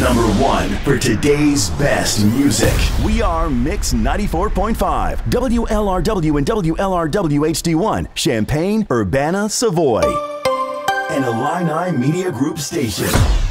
number one for today's best music. We are Mix 94.5, WLRW and WLRW HD1, Champaign, Urbana, Savoy, and Illini Media Group station.